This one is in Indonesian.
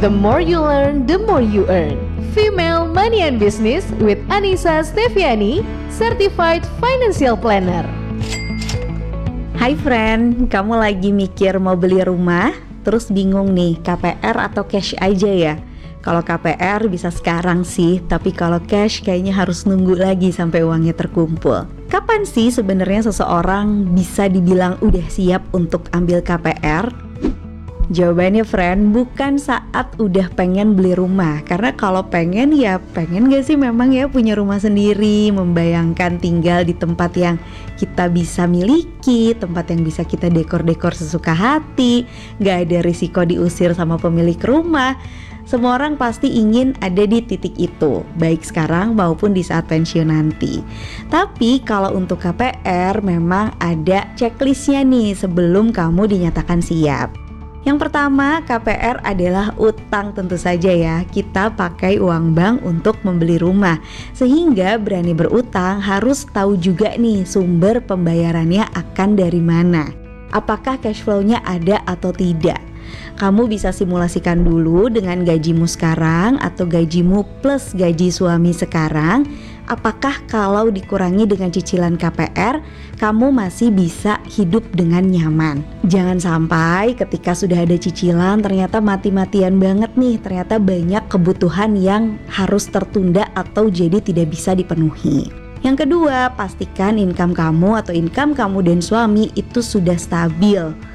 The more you learn, the more you earn. Female Money and Business with Anissa Steviani, Certified Financial Planner. Hai friend, kamu lagi mikir mau beli rumah? Terus bingung nih, KPR atau cash aja ya? Kalau KPR bisa sekarang sih, tapi kalau cash kayaknya harus nunggu lagi sampai uangnya terkumpul. Kapan sih sebenarnya seseorang bisa dibilang udah siap untuk ambil KPR? Jawabannya friend, bukan saat udah pengen beli rumah. Karena kalau pengen ya pengen gak sih memang ya punya rumah sendiri, membayangkan tinggal di tempat yang kita bisa miliki, tempat yang bisa kita dekor-dekor sesuka hati, gak ada risiko diusir sama pemilik rumah. Semua orang pasti ingin ada di titik itu, baik sekarang maupun di saat pensiun nanti. Tapi kalau untuk KPR memang ada checklistnya nih sebelum kamu dinyatakan siap. Yang pertama, KPR adalah utang tentu saja ya. Kita pakai uang bank untuk membeli rumah. Sehingga berani berutang harus tahu juga nih sumber pembayarannya akan dari mana. Apakah cash flow-nya ada atau tidak? Kamu bisa simulasikan dulu dengan gajimu sekarang atau gajimu plus gaji suami sekarang. Apakah kalau dikurangi dengan cicilan KPR, kamu masih bisa hidup dengan nyaman? Jangan sampai ketika sudah ada cicilan ternyata mati-matian banget nih, ternyata banyak kebutuhan yang harus tertunda atau jadi tidak bisa dipenuhi. Yang kedua, pastikan income kamu atau income kamu dan suami itu sudah stabil.